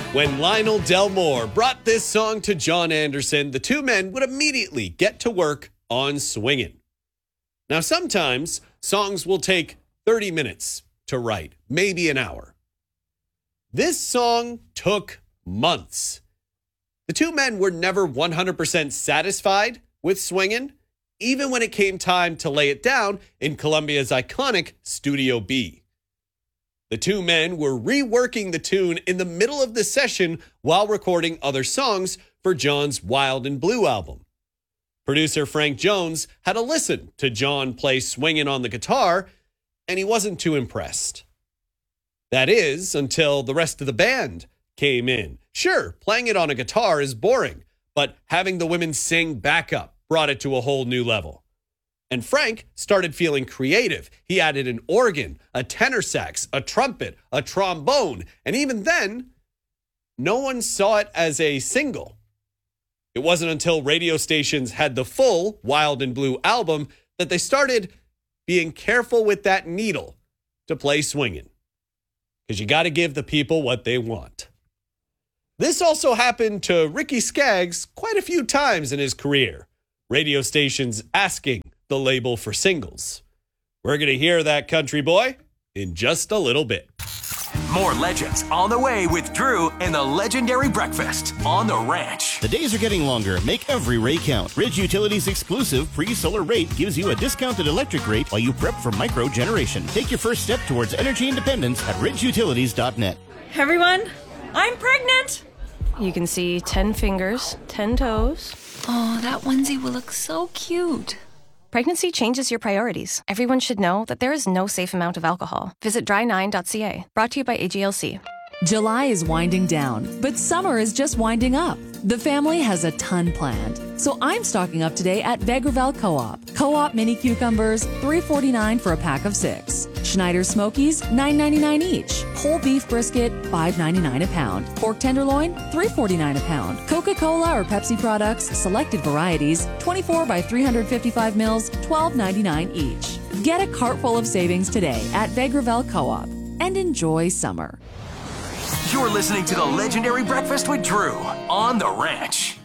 When Lionel Delmore brought this song to John Anderson, the two men would immediately get to work on Swingin'. Now, sometimes songs will take 30 minutes to write, maybe an hour. This song took months. The two men were never 100% satisfied with Swingin', even when it came time to lay it down in Columbia's iconic Studio B. The two men were reworking the tune in the middle of the session while recording other songs for John's Wild and Blue album. Producer Frank Jones had a listen to John play Swingin' on the guitar, and he wasn't too impressed. That is, until the rest of the band came in. Sure, playing it on a guitar is boring, but having the women sing backup brought it to a whole new level. And Frank started feeling creative. He added an organ, a tenor sax, a trumpet, a trombone, and even then, no one saw it as a single. It wasn't until radio stations had the full Wild and Blue album that they started being careful with that needle to play Swingin'. Because you got to give the people what they want. This also happened to Ricky Skaggs quite a few times in his career. Radio stations asking the label for singles. We're going to hear that, country boy, in just a little bit. More legends on the way with Drew and the legendary breakfast on the ranch. The days are getting longer. Make every ray count. Ridge Utilities' exclusive pre-solar rate gives you a discounted electric rate while you prep for micro generation. Take your first step towards energy independence at ridgeutilities.net. Everyone, I'm pregnant. You can see 10 fingers, 10 toes. Oh, that onesie will look so cute. Pregnancy changes your priorities. Everyone should know that there is no safe amount of alcohol. Visit dry9.ca. Brought to you by AGLC. July is winding down, but summer is just winding up. The family has a ton planned, so I'm stocking up today at Vegreville Co-op. Co-op mini cucumbers, $3.49 for a pack of 6. Schneider Smokies, $9.99 each. Whole beef brisket, $5.99 a pound. Pork tenderloin, $3.49 a pound. Coca-Cola or Pepsi products, selected varieties, 24 by 355 mils, $12.99 each. Get a cart full of savings today at Vegreville Co-op and enjoy summer. You're listening to the legendary breakfast with Drew on the ranch.